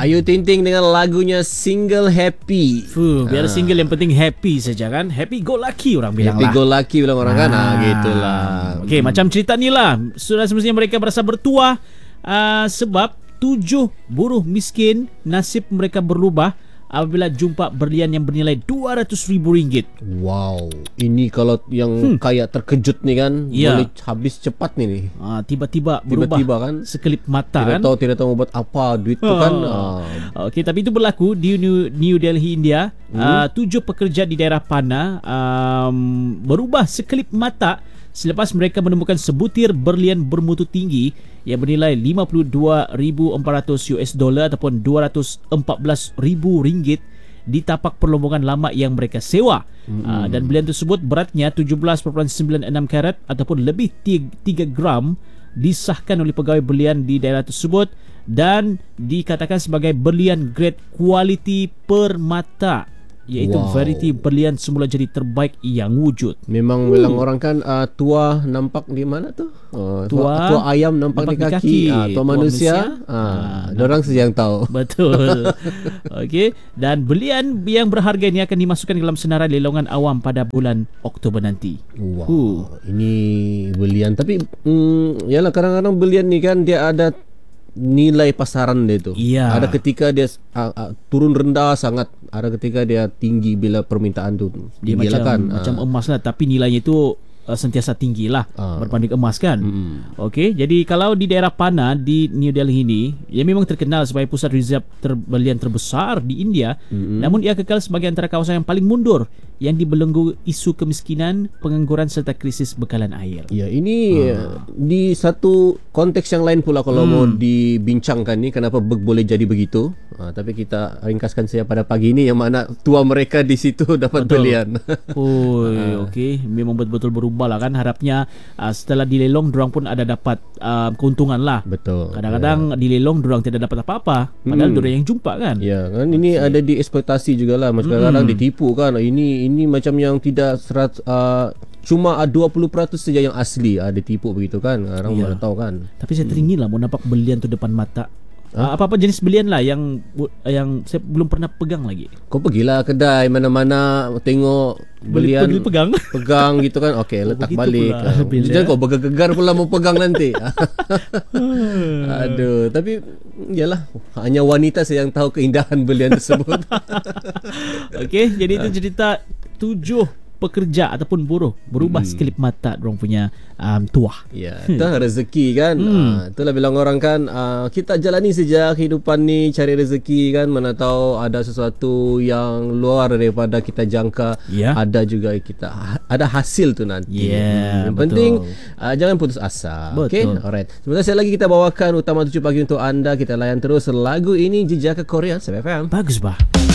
Ayu Ting Ting dengan lagunya Single Happy. Biar single yang penting happy saja kan. Happy go lucky orang bilang Happy lah. go lucky bilang orang kan. Gitulah. Okey, macam cerita ni lah. Sudah semestinya mereka berasa bertuah sebab 7 buruh miskin nasib mereka berubah apabila jumpa berlian yang bernilai RM200,000. Wow. Ini kalau yang kayak terkejut ni kan, boleh habis cepat ni. Tiba-tiba berubah kan, sekelip mata tidak kan. tidak tahu mau buat apa duit tu kan. Okey, tapi itu berlaku di New Delhi, India. 7 pekerja di daerah Panna berubah sekelip mata selepas mereka menemukan sebutir berlian bermutu tinggi yang bernilai $52,400 ataupun RM214,000 di tapak perlombongan lama yang mereka sewa. Dan berlian tersebut beratnya 17.96 karat ataupun lebih 3 gram disahkan oleh pegawai berlian di daerah tersebut dan dikatakan sebagai berlian grade quality permata, iaitu variety berlian semula jadi terbaik yang wujud. Memang bilang orang kan tua nampak di mana tu? Tua ayam nampak di kaki. Tua manusia, dorang saja yang tahu. Betul. Okey, dan berlian yang berharga ini akan dimasukkan ke dalam senarai lelangan awam pada bulan Oktober nanti. Wow. Ini berlian tapi yalah kadang-kadang berlian ni kan dia ada nilai pasaran dia tu. Ada ketika dia turun rendah sangat, ada ketika dia tinggi bila permintaan tu dia macam emas lah, tapi nilainya itu sentiasa tinggi lah berbanding emas kan. Okey, jadi kalau di daerah Panna di New Delhi ini, ia memang terkenal sebagai pusat reserve berlian terbesar di India, namun ia kekal sebagai antara kawasan yang paling mundur yang dibelenggu isu kemiskinan, pengangguran serta krisis bekalan air. Ya, ini di satu konteks yang lain pula kalau mau dibincangkan ni kenapa boleh jadi begitu. Tapi kita ringkaskan saja pada pagi ini yang mana tua mereka di situ dapat berlian. Okey, memang betul-betul berubah lah kan. Harapnya setelah dilelong dorang pun ada dapat keuntungan lah. Betul. Kadang-kadang dilelong dorang tidak dapat apa-apa, padahal dorang yang jumpa kan. Ya kan, ini ada dieksploitasi jugalah. Kadang-kadang ditipu kan. Ini macam yang tidak cuma 20% saja yang asli ditipu begitu kan. Orang mana tahu kan. Tapi saya teringin lah mau nampak berlian tu depan mata. Apa-apa jenis berlian lah yang saya belum pernah pegang lagi. Kau pergilah kedai mana-mana tengok berlian pegang gitu kan. Okey, letak balik. Jangan kau bergegar pula mau pegang nanti. Aduh, tapi yalah, hanya wanita saja yang tahu keindahan berlian tersebut. Okey, jadi itu cerita 7 pekerja ataupun buruh berubah sekelip mata dorang punya tuah. Ya, itu rezeki kan. Itulah bilang orang kan, kita jalani saja kehidupan ni, cari rezeki kan, mana tahu ada sesuatu yang luar daripada kita jangka. Ada juga kita ada hasil tu nanti. Yang penting jangan putus asa. Okey, alright. Sebentar sekali lagi kita bawakan utama 7 pagi untuk anda. Kita layan terus lagu ini Jejaka Korea 7FM. Bagus bah.